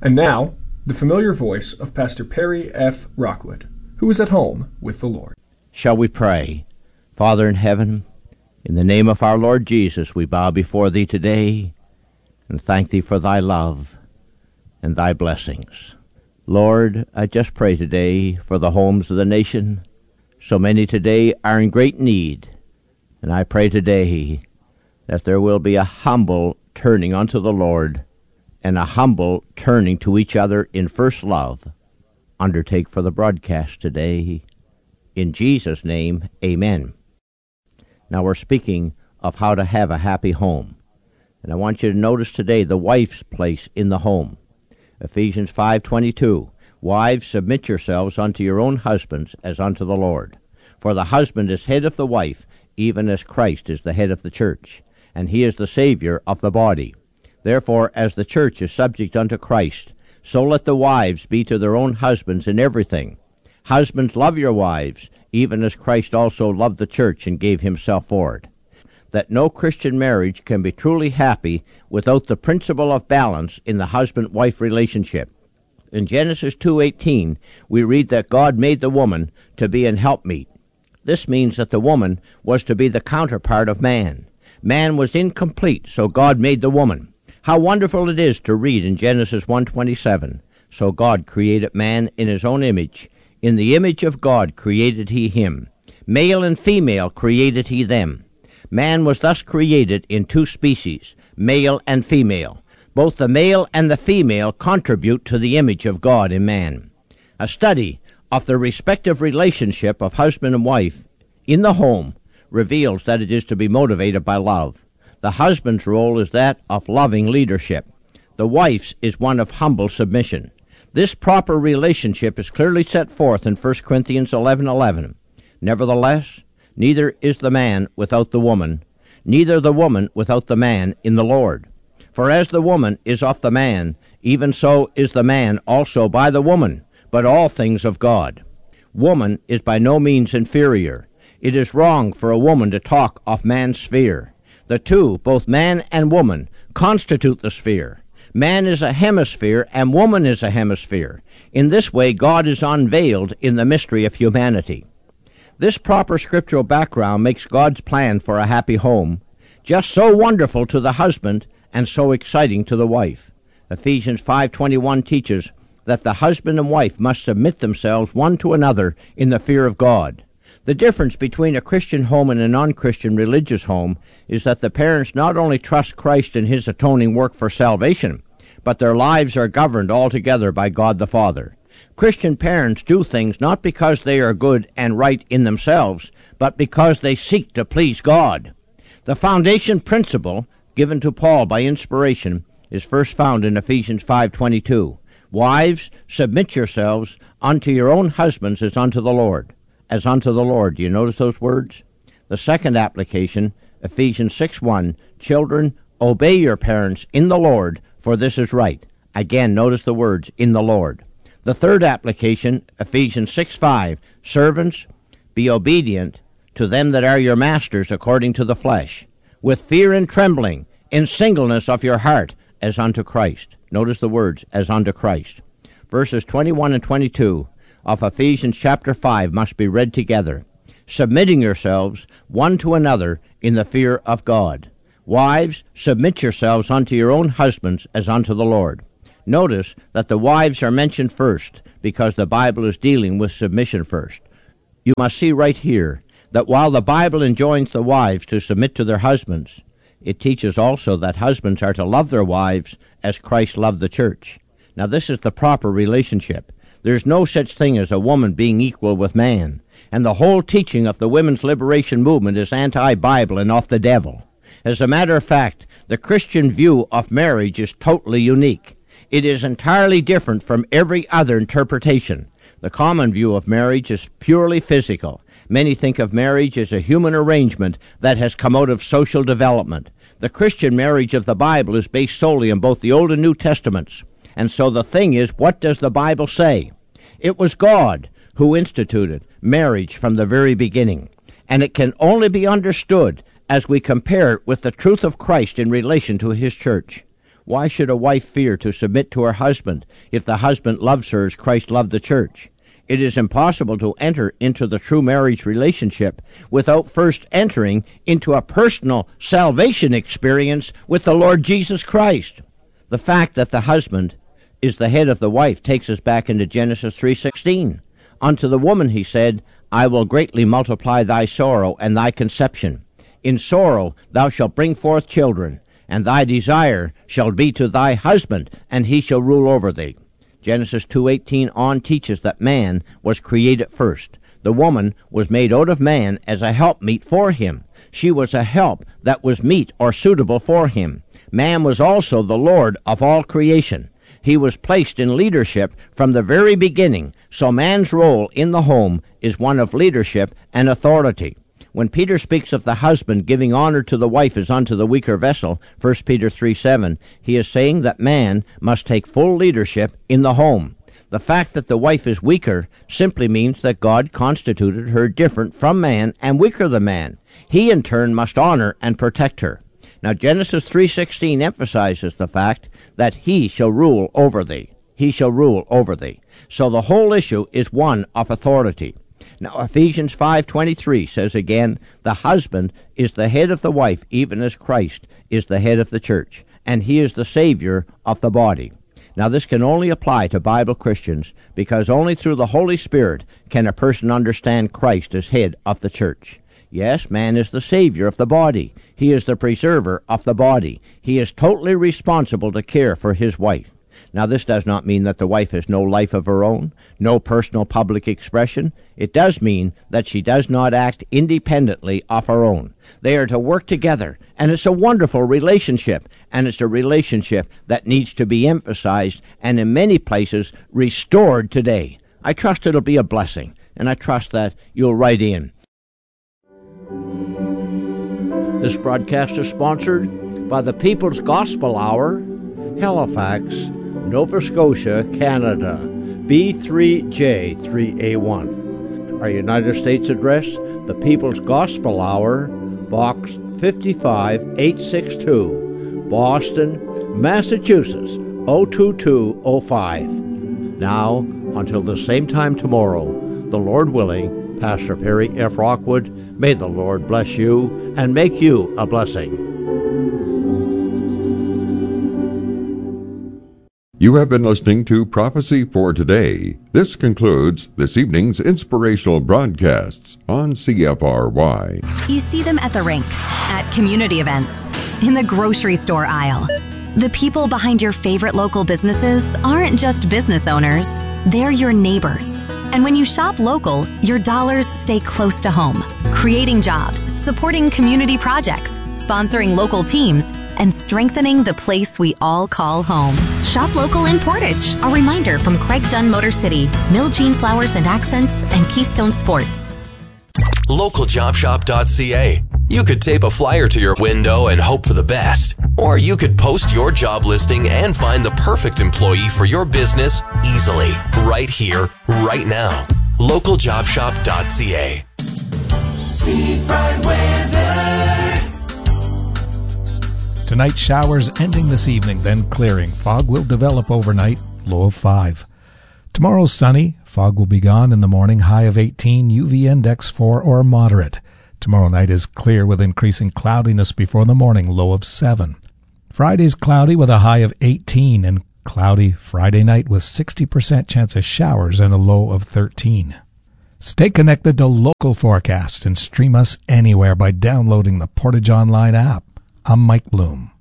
And now, the familiar voice of Pastor Perry F. Rockwood, who is at home with the Lord. Shall we pray? Father in heaven, in the name of our Lord Jesus, we bow before Thee today and thank Thee for Thy love and Thy blessings. Lord, I just pray today for the homes of the nation. So many today are in great need, and I pray today that there will be a humble turning unto the Lord and a humble turning to each other in first love. Undertake for the broadcast today. In Jesus' name, amen. Now we're speaking of how to have a happy home. And I want you to notice today the wife's place in the home. Ephesians 5:22, Wives, submit yourselves unto your own husbands as unto the Lord. For the husband is head of the wife, even as Christ is the head of the church, and he is the Savior of the body. Therefore, as the church is subject unto Christ, so let the wives be to their own husbands in everything. Husbands, love your wives, even as Christ also loved the church and gave himself for it. That no Christian marriage can be truly happy without the principle of balance in the husband-wife relationship. In Genesis 2:18, we read that God made the woman to be an helpmeet. This means that the woman was to be the counterpart of man. Man was incomplete, so God made the woman. How wonderful it is to read in Genesis 1:27, So God created man in his own image. In the image of God created he him. Male and female created he them. Man was thus created in two species, male and female. Both the male and the female contribute to the image of God in man. A study of the respective relationship of husband and wife in the home reveals that it is to be motivated by love. The husband's role is that of loving leadership. The wife's is one of humble submission. This proper relationship is clearly set forth in 1 Corinthians 11:11. Nevertheless, neither is the man without the woman, neither the woman without the man in the Lord. For as the woman is of the man, even so is the man also by the woman, but all things of God. Woman is by no means inferior. It is wrong for a woman to talk of man's sphere. The two, both man and woman, constitute the sphere. Man is a hemisphere and woman is a hemisphere. In this way, God is unveiled in the mystery of humanity. This proper scriptural background makes God's plan for a happy home just so wonderful to the husband and so exciting to the wife. Ephesians 5:21 teaches that the husband and wife must submit themselves one to another in the fear of God. The difference between a Christian home and a non-Christian religious home is that the parents not only trust Christ in his atoning work for salvation, but their lives are governed altogether by God the Father. Christian parents do things not because they are good and right in themselves, but because they seek to please God. The foundation principle given to Paul by inspiration is first found in Ephesians 5:22. Wives, submit yourselves unto your own husbands as unto the Lord. As unto the Lord. Do you notice those words? The second application, Ephesians 6:1, Children, obey your parents in the Lord, for this is right. Again, notice the words, in the Lord. The third application, Ephesians 6:5, Servants, be obedient to them that are your masters according to the flesh, with fear and trembling, in singleness of your heart, as unto Christ. Notice the words, as unto Christ. Verses 21 and 22 of Ephesians chapter 5 must be read together, submitting yourselves one to another in the fear of God. Wives, submit yourselves unto your own husbands as unto the Lord. Notice that the wives are mentioned first because the Bible is dealing with submission first. You must see right here that while the Bible enjoins the wives to submit to their husbands, it teaches also that husbands are to love their wives as Christ loved the church. Now this is the proper relationship. There's no such thing as a woman being equal with man, and the whole teaching of the women's liberation movement is anti-Bible and of the devil. As a matter of fact, the Christian view of marriage is totally unique. It is entirely different from every other interpretation. The common view of marriage is purely physical. Many think of marriage as a human arrangement that has come out of social development. The Christian marriage of the Bible is based solely on both the Old and New Testaments. And so the thing is, what does the Bible say? It was God who instituted marriage from the very beginning, and it can only be understood as we compare it with the truth of Christ in relation to his church. Why should a wife fear to submit to her husband if the husband loves her as Christ loved the church? It is impossible to enter into the true marriage relationship without first entering into a personal salvation experience with the Lord Jesus Christ. The fact that the husband is the head of the wife takes us back into Genesis 3:16. Unto the woman he said, I will greatly multiply thy sorrow and thy conception. In sorrow thou shalt bring forth children, and thy desire shall be to thy husband, and he shall rule over thee. Genesis 2:18 on teaches that man was created first. The woman was made out of man as a helpmeet for him. She was a help that was meet or suitable for him. Man was also the Lord of all creation. He was placed in leadership from the very beginning, so man's role in the home is one of leadership and authority. When Peter speaks of the husband giving honor to the wife as unto the weaker vessel, 1 Peter 3:7, he is saying that man must take full leadership in the home. The fact that the wife is weaker simply means that God constituted her different from man and weaker than man. He in turn must honor and protect her. Now Genesis 3:16 emphasizes the fact that he shall rule over thee. He shall rule over thee. So the whole issue is one of authority. Now Ephesians 5:23 says again, the husband is the head of the wife, even as Christ is the head of the church, and he is the Savior of the body. Now this can only apply to Bible Christians, because only through the Holy Spirit can a person understand Christ as head of the church. Yes, man is the Savior of the body. He is the preserver of the body. He is totally responsible to care for his wife. Now this does not mean that the wife has no life of her own, no personal public expression. It does mean that she does not act independently of her own. They are to work together, and it's a wonderful relationship, and it's a relationship that needs to be emphasized and in many places restored today. I trust it'll be a blessing, and I trust that you'll write in. This broadcast is sponsored by the People's Gospel Hour, Halifax, Nova Scotia, Canada, B3J3A1. Our United States address, the People's Gospel Hour, Box 55862, Boston, Massachusetts, 02205. Now, until the same time tomorrow, the Lord willing, Pastor Perry F. Rockwood, may the Lord bless you and make you a blessing. You have been listening to Prophecy for Today. This concludes this evening's inspirational broadcasts on CFRY. You see them at the rink, at community events, in the grocery store aisle. The people behind your favorite local businesses aren't just business owners, they're your neighbors. And when you shop local, your dollars stay close to home, creating jobs, supporting community projects, sponsoring local teams, and strengthening the place we all call home. Shop local in Portage. A reminder from Craig Dunn Motor City, Mill Jean Flowers and Accents, and Keystone Sports. LocalJobShop.ca. You could tape a flyer to your window and hope for the best. Or you could post your job listing and find the perfect employee for your business easily, right here, right now. LocalJobShop.ca. Seafront weather. Tonight, showers ending this evening, then clearing. Fog will develop overnight, low of 5. Tomorrow, sunny. Fog will be gone in the morning, high of 18. UV index 4 or moderate. Tomorrow night is clear with increasing cloudiness before the morning, low of 7. Friday's cloudy with a high of 18, and cloudy Friday night with 60% chance of showers and a low of 13. Stay connected to local forecasts and stream us anywhere by downloading the Portage Online app. I'm Mike Bloom.